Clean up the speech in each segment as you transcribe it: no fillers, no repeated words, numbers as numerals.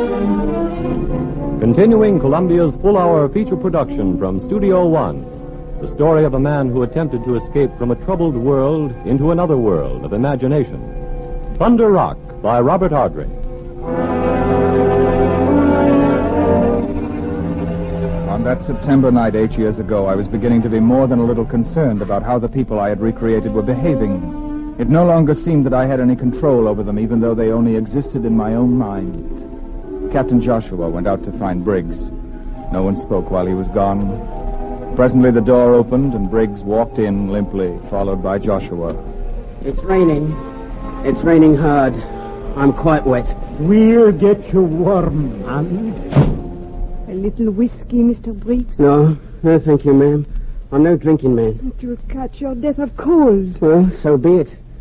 Continuing Columbia's full-hour feature production from Studio One, the story of a man who attempted to escape from a troubled world into another world of imagination. Thunder Rock by Robert Ardrey. On that September night 8 years ago, I was beginning to be more than a little concerned about how the people I had recreated were behaving. It no longer seemed that I had any control over them, even though they only existed in my own mind. Captain Joshua went out to find Briggs. No one spoke while he was gone. Presently the door opened and Briggs walked in limply, followed by Joshua. It's raining. It's raining hard. I'm quite wet. We'll get you warm, man. A little whiskey, Mr. Briggs? No, thank you, ma'am. I'm no drinking man. But you'll catch your death of cold. Well, so be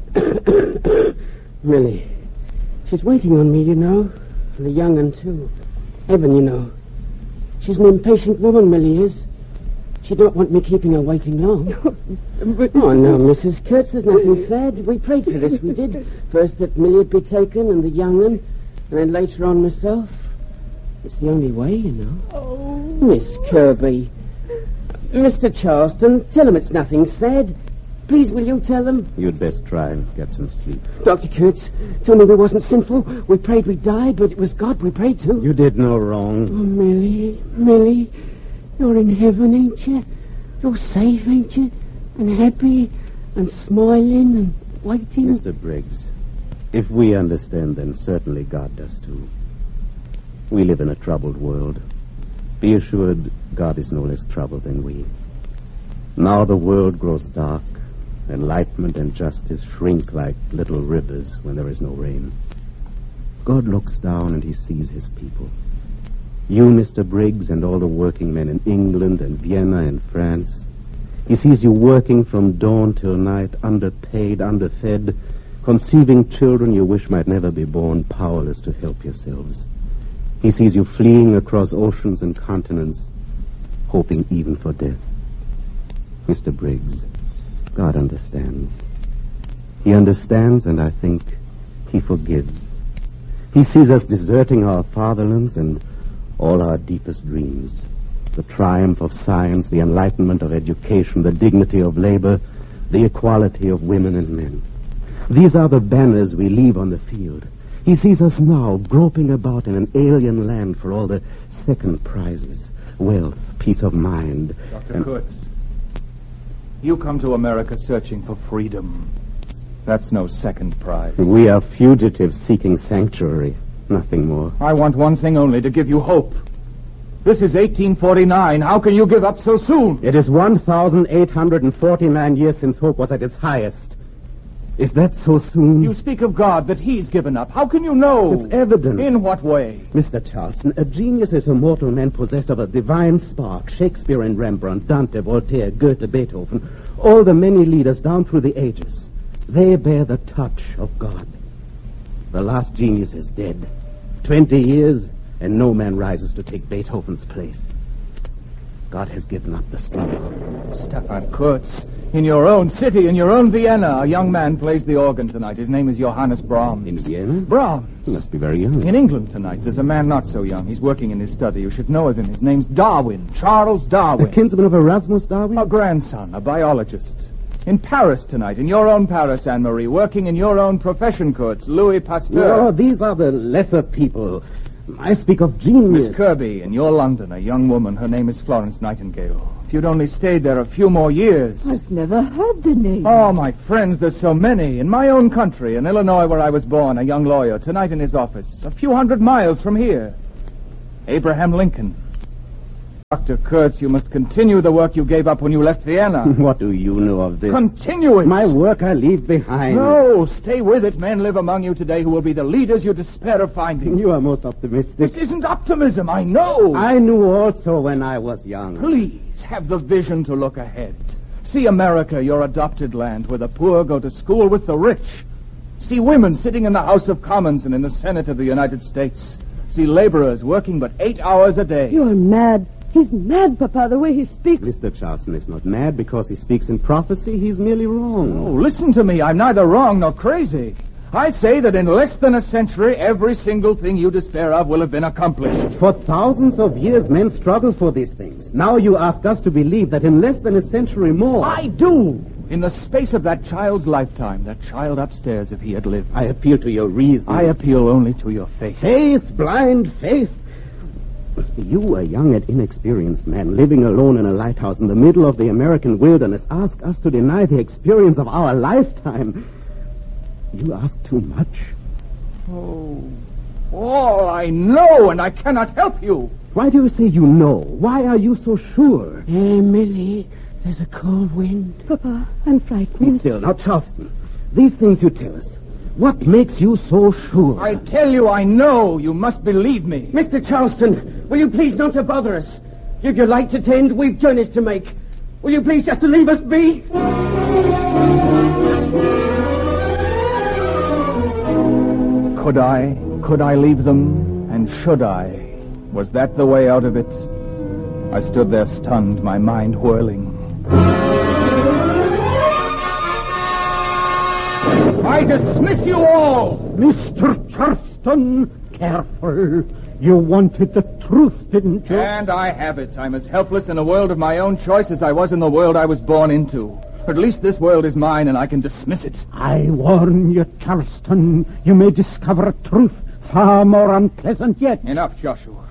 it. Millie. She's waiting on me, you know. And the young un, too. Evan, you know. She's an impatient woman, Millie is. She don't want me keeping her waiting long. Oh, no, Mrs. Kurtz, there's nothing sad. We prayed for this, we did. First that Millie'd be taken and the young un, and then later on myself. It's the only way, you know. Oh. Miss Kirby. Mr. Charleston, tell them it's nothing sad. Please, will you tell them? You'd best try and get some sleep. Dr. Kurtz, tell me we wasn't sinful. We prayed we'd die, but it was God we prayed to. You did no wrong. Oh, Millie, you're in heaven, ain't you? You're safe, ain't you? And happy, and smiling, and waiting. Mr. Briggs, if we understand, then certainly God does too. We live in a troubled world. Be assured, God is no less troubled than we. Now the world grows dark. Enlightenment and justice shrink like little rivers when there is no rain. God looks down and he sees his people. You, Mr. Briggs, and all the working men in England and Vienna and France. He sees you working from dawn till night, underpaid, underfed, conceiving children you wish might never be born, powerless to help yourselves. He sees you fleeing across oceans and continents, hoping even for death. Mr. Briggs, God understands. He understands, and I think he forgives. He sees us deserting our fatherlands and all our deepest dreams. The triumph of science, the enlightenment of education, the dignity of labor, the equality of women and men. These are the banners we leave on the field. He sees us now groping about in an alien land for all the second prizes, wealth, peace of mind. Dr. Kurtz. You come to America searching for freedom. That's no second prize. We are fugitives seeking sanctuary, nothing more. I want one thing only, to give you hope. This is 1849. How can you give up so soon? It is 1,849 years since hope was at its highest. Is that so soon? You speak of God, that he's given up. How can you know? It's evident. In what way? Mr. Charleston, a genius is a mortal man possessed of a divine spark. Shakespeare and Rembrandt, Dante, Voltaire, Goethe, Beethoven, all the many leaders down through the ages, they bear the touch of God. The last genius is dead. 20 years, and no man rises to take Beethoven's place. God has given up the struggle. Stefan Kurtz, in your own city, in your own Vienna, a young man plays the organ tonight. His name is Johannes Brahms. In Vienna? Brahms. He must be very young. In England tonight, there's a man not so young. He's working in his study. You should know of him. His name's Darwin, Charles Darwin. A kinsman of Erasmus Darwin? A grandson, a biologist. In Paris tonight, in your own Paris, Anne-Marie, working in your own profession, Kurtz, Louis Pasteur. No, these are the lesser people. I speak of genius. Miss Kirby, in your London, a young woman. Her name is Florence Nightingale. If you'd only stayed there a few more years. I've never heard the name. Oh, my friends, there's so many. In my own country, in Illinois, where I was born, a young lawyer, tonight in his office, a few hundred miles from here. Abraham Lincoln. Dr. Kurtz, you must continue the work you gave up when you left Vienna. What do you know of this? Continue it. My work I leave behind. No, stay with it. Men live among you today who will be the leaders you despair of finding. You are most optimistic. This isn't optimism, I know. I knew also when I was young. Please, have the vision to look ahead. See America, your adopted land, where the poor go to school with the rich. See women sitting in the House of Commons and in the Senate of the United States. See laborers working but 8 hours a day. You're mad. He's mad, Papa, the way he speaks. Mr. Charleston is not mad because he speaks in prophecy. He's merely wrong. Oh, listen to me. I'm neither wrong nor crazy. I say that in less than a century, every single thing you despair of will have been accomplished. For thousands of years, men struggled for these things. Now you ask us to believe that in less than a century more... I do! In the space of that child's lifetime, that child upstairs, if he had lived... I appeal to your reason. I appeal only to your faith. Faith, blind faith. You, a young and inexperienced man, living alone in a lighthouse in the middle of the American wilderness, ask us to deny the experience of our lifetime. You ask too much. Oh, all I know, and I cannot help you. Why do you say you know? Why are you so sure? Hey, Millie, there's a cold wind. Papa, I'm Be frightened. still. Now, Charleston, these things you tell us, what makes you so sure? I tell you, I know. You must believe me. Mr. Charleston, will you please not to bother us? You've your light to tend, we've journeys to make. Will you please just to leave us be? Could I leave them? And should I? Was that the way out of it? I stood there stunned, my mind whirling. I dismiss you all! Mr. Charleston, careful. You wanted the truth, didn't you? And I have it. I'm as helpless in a world of my own choice as I was in the world I was born into. At least this world is mine, and I can dismiss it. I warn you, Charleston, you may discover a truth far more unpleasant yet. Enough, Joshua.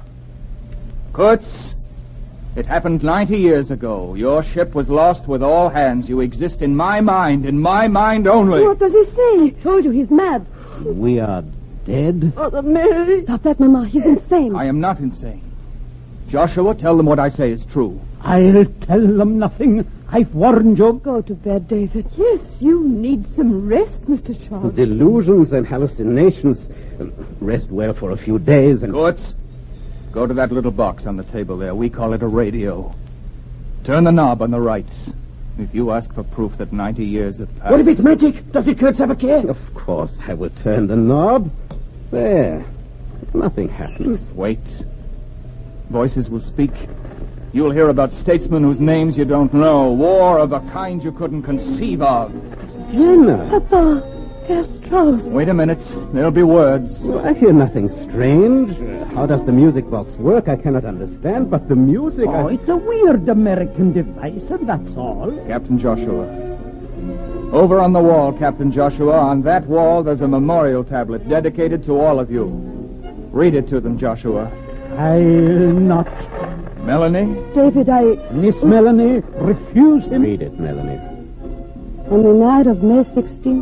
Kurtz, it happened 90 years ago. Your ship was lost with all hands. You exist in my mind only. What does he say? Told you he's mad. We are dead? Oh, Mary. Stop that, Mama. He's insane. I am not insane. Joshua, tell them what I say is true. I'll tell them nothing. I've warned you. Go to bed, David. Yes, you need some rest, Mr. Charles. Delusions and hallucinations. Rest well for a few days and... Kurtz, go to that little box on the table there. We call it a radio. Turn the knob on the right. If you ask for proof that 90 years have passed... What if it's magic? Does it Kurtz have a care? Of course, I will turn the knob. There. Nothing happens. Wait. Voices will speak. You'll hear about statesmen whose names you don't know. War of a kind you couldn't conceive of. Vienna. Papa, Herr Strauss. Wait a minute. There'll be words. Well, I hear nothing strange. How does the music box work? I cannot understand, but the music... It's a weird American device, and that's all. Captain Joshua. Over on the wall, Captain Joshua. On that wall, there's a memorial tablet dedicated to all of you. Read it to them, Joshua. I'll not. Melanie? David, Miss Melanie, refuse him. Read it, Melanie. On the night of May 16,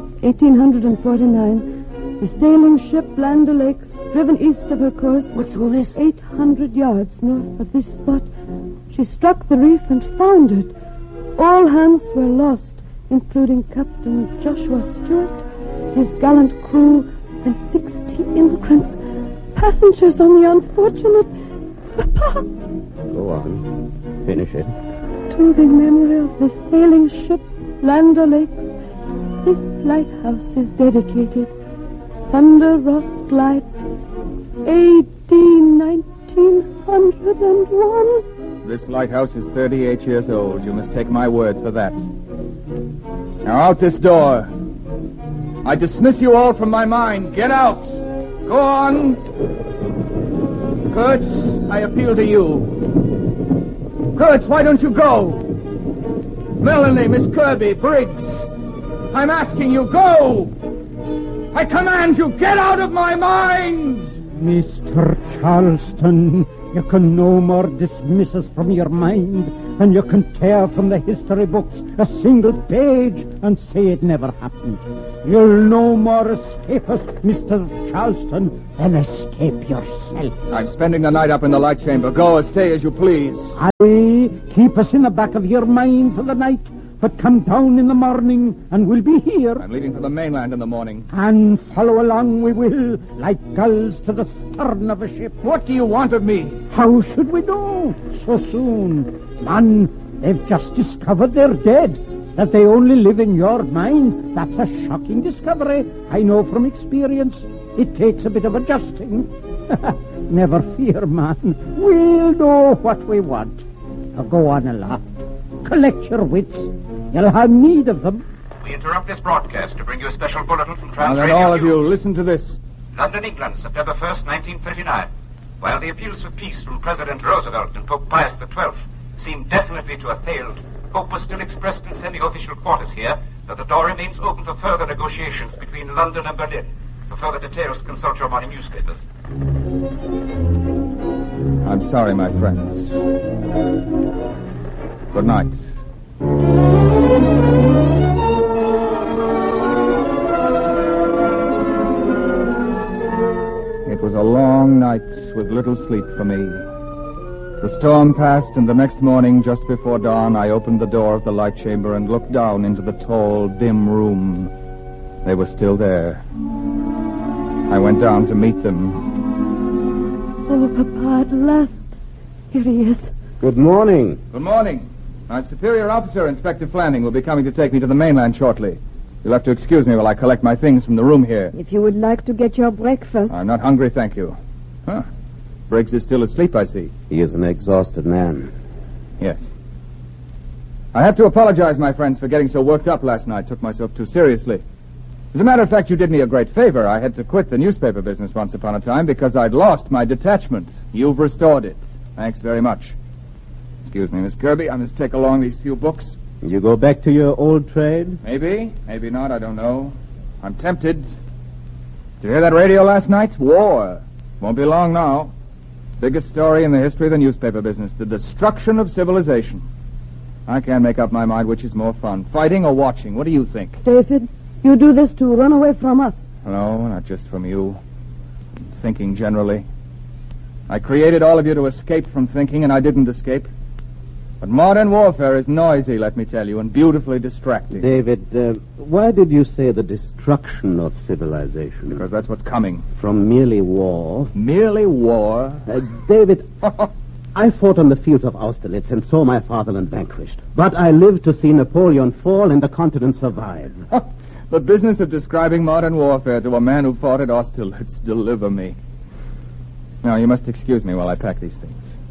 1849, the sailing ship Land O'Lakes, driven east of her course... What's all this? 800 yards north of this spot. She struck the reef and foundered. All hands were lost, including Captain Joshua Stewart, his gallant crew, and 60 immigrants, passengers on the unfortunate... Papa! Go on. Finish it. To the memory of the sailing ship Land O'Lakes, this lighthouse is dedicated. Thunder Rock Light, A.D. 1901. This lighthouse is 38 years old. You must take my word for that. Now out this door. I dismiss you all from my mind. Get out. Go on. Kurtz, I appeal to you. Kurtz, why don't you go? Melanie, Miss Kirby, Briggs. I'm asking you, go! I command you, get out of my mind! Mr. Charleston, you can no more dismiss us from your mind than you can tear from the history books a single page and say it never happened. You'll no more escape us, Mr. Charleston, than escape yourself. I'm spending the night up in the light chamber. Go or stay as you please. Aye, keep us in the back of your mind for the night, but come down in the morning and we'll be here. I'm leaving for the mainland in the morning. And follow along we will, like gulls to the stern of a ship. What do you want of me? How should we know so soon? Man, they've just discovered they're dead, that they only live in your mind. That's a shocking discovery. I know from experience. It takes a bit of adjusting. Never fear, man. We'll know what we want. Now go on aloft. Collect your wits. You'll have need of them. We interrupt this broadcast to bring you a special bulletin from Now Transradio then, all of you, News. listen to this. London, England, September 1st, 1939. While the appeals for peace from President Roosevelt and Pope Pius XII seemed definitely to have failed, hope was still expressed in semi-official quarters here that the door remains open for further negotiations between London and Berlin. For further details, consult your morning newspapers. I'm sorry, my friends. Good night. It was a long night with little sleep for me. The storm passed, and the next morning, just before dawn, I opened the door of the light chamber and looked down into the tall, dim room. They were still there. I went down to meet them. Oh, Papa, at last. Here he is. Good morning. Good morning. My superior officer, Inspector Flanning, will be coming to take me to the mainland shortly. You'll have to excuse me while I collect my things from the room here. If you would like to get your breakfast. I'm not hungry, thank you. Huh. Briggs is still asleep, I see. He is an exhausted man. Yes. I have to apologize, my friends, for getting so worked up last night. Took myself too seriously. As a matter of fact, you did me a great favor. I had to quit the newspaper business once upon a time because I'd lost my detachment. You've restored it. Thanks very much. Excuse me, Miss Kirby. I must take along these few books. You go back to your old trade? Maybe. Maybe not. I don't know. I'm tempted. Did you hear that radio last night? War. Won't be long now. Biggest story in the history of the newspaper business. The destruction of civilization. I can't make up my mind which is more fun, fighting or watching. What do you think? David, you do this to run away from us. No, not just from you. Thinking generally. I created all of you to escape from thinking, and I didn't escape. But modern warfare is noisy, let me tell you, and beautifully distracting. David, why did you say the destruction of civilization? Because that's what's coming. From merely war. Merely war? David, I fought on the fields of Austerlitz and saw my fatherland vanquished. But I lived to see Napoleon fall and the continent survive. The business of describing modern warfare to a man who fought at Austerlitz, deliver me. Now, you must excuse me while I pack these things.